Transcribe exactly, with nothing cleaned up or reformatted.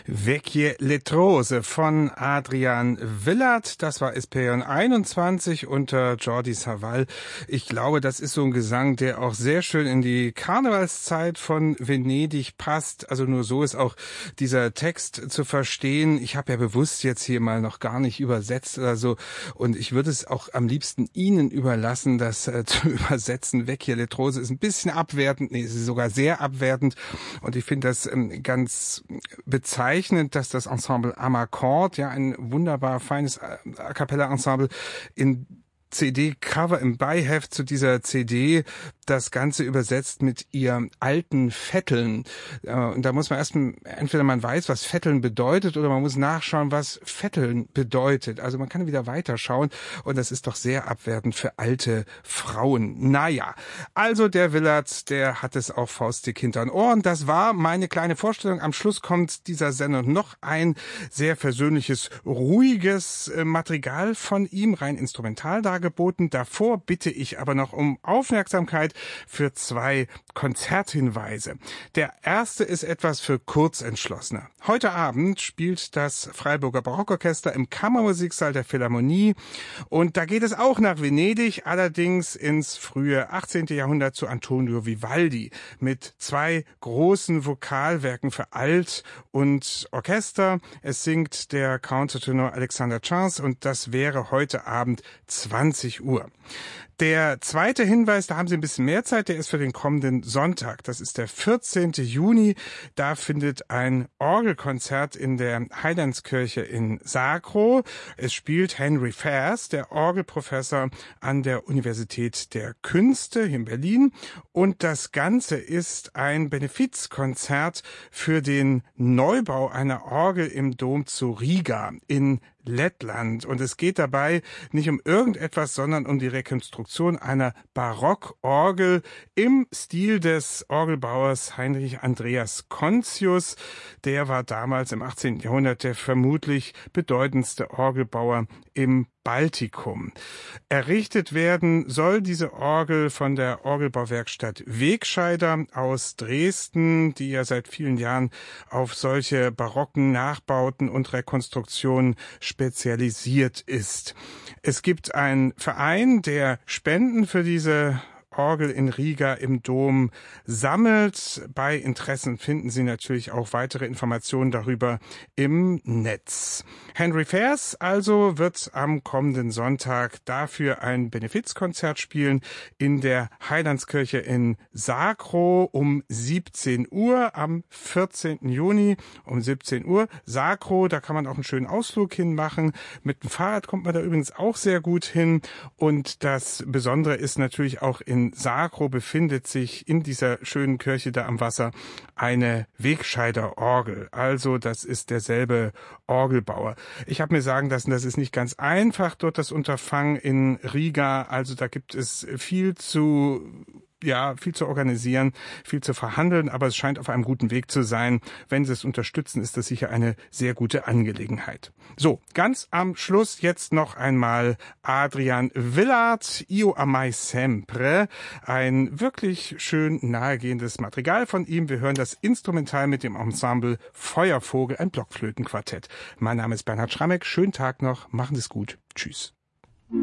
Vecchie Letrose von Adrian Willert. Das war Espeon einundzwanzig unter Jordi Savall. Ich glaube, das ist so ein Gesang, der auch sehr schön in die Karnevalszeit von Venedig passt. Also nur so ist auch dieser Text zu verstehen. Ich habe ja bewusst jetzt hier mal noch gar nicht übersetzt oder so. Und ich würde es auch am liebsten Ihnen überlassen, das äh, zu übersetzen. Vecchie Letrose ist ein bisschen abwertend. Nee, es ist sogar sehr abwertend. Und ich finde das ähm, ganz bezeichnend, dass das Ensemble Amarcord, ja, ein wunderbar feines A Cappella Ensemble, in C D-Cover im Beiheft zu dieser C D das Ganze übersetzt mit ihr alten Vetteln. Und da muss man erst, entweder man weiß, was Vetteln bedeutet, oder man muss nachschauen, was Vetteln bedeutet. Also man kann wieder weiterschauen, und das ist doch sehr abwertend für alte Frauen. Naja, also der Willert, der hat es auch faustdick hinter den Ohren. Das war meine kleine Vorstellung. Am Schluss kommt dieser Sendung noch ein sehr versöhnliches, ruhiges Madrigal von ihm, rein instrumental dargeboten. Davor bitte ich aber noch um Aufmerksamkeit für zwei Konzerthinweise. Der erste ist etwas für Kurzentschlossene. Heute Abend spielt das Freiburger Barockorchester im Kammermusiksaal der Philharmonie, und da geht es auch nach Venedig, allerdings ins frühe achtzehnte. Jahrhundert zu Antonio Vivaldi mit zwei großen Vokalwerken für Alt und Orchester. Es singt der Countertenor Alexander Chance, und das wäre heute Abend zwanzig Uhr. Der zweite Hinweis, da haben Sie ein bisschen mehr Zeit, der ist für den kommenden Sonntag. Das ist der vierzehnte Juni. Da findet ein Orgelkonzert in der Heilandskirche in Sacro. Es spielt Henry Fairs, der Orgelprofessor an der Universität der Künste hier in Berlin. Und das Ganze ist ein Benefizkonzert für den Neubau einer Orgel im Dom zu Riga in Lettland. Und es geht dabei nicht um irgendetwas, sondern um die Rekonstruktion einer Barockorgel im Stil des Orgelbauers Heinrich Andreas Contius. Der war damals im achtzehnten. Jahrhundert der vermutlich bedeutendste Orgelbauer im Baltikum. Errichtet werden soll diese Orgel von der Orgelbauwerkstatt Wegscheider aus Dresden, die ja seit vielen Jahren auf solche barocken Nachbauten und Rekonstruktionen spezialisiert ist. Es gibt einen Verein, der Spenden für diese Orgel in Riga im Dom sammelt. Bei Interessen finden Sie natürlich auch weitere Informationen darüber im Netz. Henry Fairs also wird am kommenden Sonntag dafür ein Benefizkonzert spielen in der Heilandskirche in Sacro um siebzehn Uhr am vierzehnten Juni um siebzehn Uhr. Sacro, da kann man auch einen schönen Ausflug hinmachen. Mit dem Fahrrad kommt man da übrigens auch sehr gut hin. Und das Besondere ist natürlich auch in Sacro befindet sich in dieser schönen Kirche da am Wasser eine Wegscheider Orgel. Also das ist derselbe Orgelbauer. Ich habe mir sagen lassen, das ist nicht ganz einfach dort das Unterfangen in Riga. Also da gibt es viel zu ja, viel zu organisieren, viel zu verhandeln, aber es scheint auf einem guten Weg zu sein. Wenn Sie es unterstützen, ist das sicher eine sehr gute Angelegenheit. So, ganz am Schluss jetzt noch einmal Adrian Willert, Io amai sempre, ein wirklich schön nahegehendes Madrigal von ihm. Wir hören das Instrumental mit dem Ensemble Feuervogel, ein Blockflötenquartett. Mein Name ist Bernhard Schrammeck, schönen Tag noch, machen Sie es gut, tschüss.